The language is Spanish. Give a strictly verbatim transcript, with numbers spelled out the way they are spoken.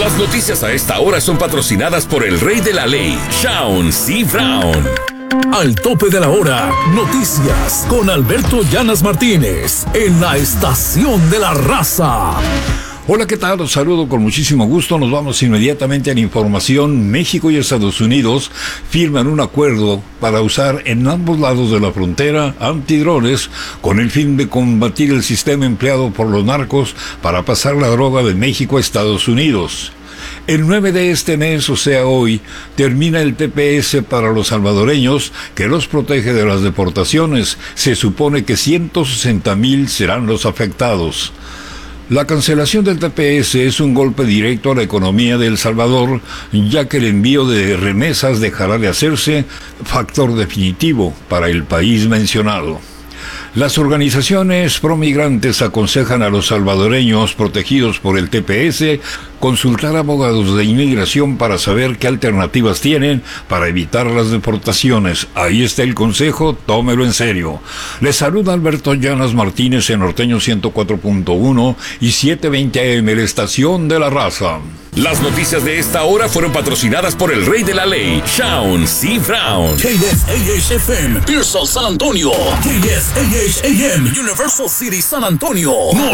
Las noticias a esta hora son patrocinadas por el rey de la ley, Shaun C. Brown. Al tope de la hora, noticias con Alberto Llanas Martínez en la Estación de la Raza. Hola, ¿qué tal? Los saludo con muchísimo gusto. Nos vamos inmediatamente a la información. México y Estados Unidos firman un acuerdo para usar en ambos lados de la frontera antidrones con el fin de combatir el sistema empleado por los narcos para pasar la droga de México a Estados Unidos. El nueve de este mes, o sea hoy, termina el T P S para los salvadoreños que los protege de las deportaciones. Se supone que ciento sesenta mil serán los afectados. La cancelación del T P S es un golpe directo a la economía de El Salvador, ya que el envío de remesas dejará de hacerse factor definitivo para el país mencionado. Las organizaciones promigrantes aconsejan a los salvadoreños protegidos por el T P S consultar a abogados de inmigración para saber qué alternativas tienen para evitar las deportaciones. Ahí está el consejo, tómelo en serio. Les saluda Alberto Llanas Martínez en Norteño ciento cuatro punto uno y setecientos veinte A M, la Estación de la Raza. Las noticias de esta hora fueron patrocinadas por el rey de la ley, Shaun C. Brown. K S A H F M, Pearsall, San Antonio. K S A H A M, Universal City, San Antonio.